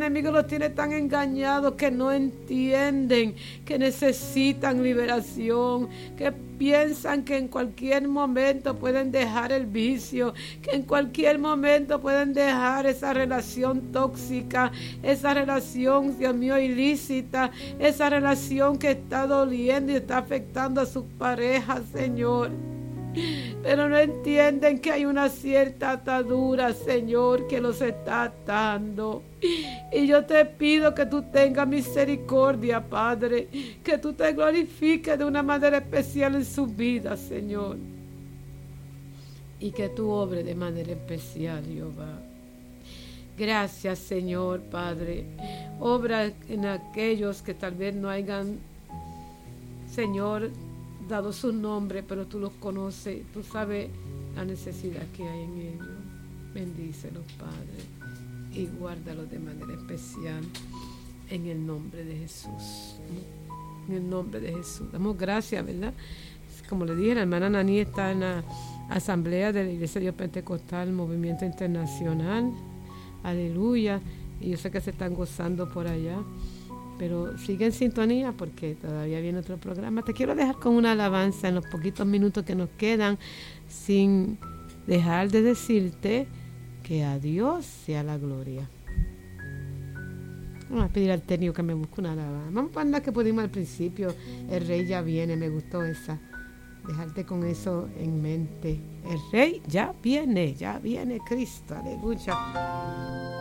enemigo los tiene tan engañados que no entienden que necesitan liberación, que piensan que en cualquier momento pueden dejar el vicio, que en cualquier momento pueden dejar esa relación tóxica, esa relación, Dios mío, ilícita, esa relación que está doliendo y está afectando a sus parejas, Señor. Pero no entienden que hay una cierta atadura, Señor, que los está atando. Y yo te pido que tú tengas misericordia, Padre, que tú te glorifiques de una manera especial en su vida, Señor, y que tú obres de manera especial, Jehová. Gracias, Señor, Padre. Obra en aquellos que tal vez no hayan, Señor, dado su nombre, pero tú los conoces, tú sabes la necesidad que hay en ellos. Bendícelos, Padre, y guárdalos de manera especial en el nombre de Jesús. En el nombre de Jesús. Damos gracias, ¿verdad? Como le dije, la hermana Nani está en la asamblea de la Iglesia de Dios Pentecostal, Movimiento Internacional. Aleluya. Y yo sé que se están gozando por allá. Pero sigue en sintonía porque todavía viene otro programa. Te quiero dejar con una alabanza en los poquitos minutos que nos quedan, sin dejar de decirte que a Dios sea la gloria. Vamos a pedir al técnico que me busque una alabanza. Vamos a poner la que pudimos al principio. El Rey ya viene, me gustó esa. Dejarte con eso en mente. El Rey ya viene Cristo. Aleluya.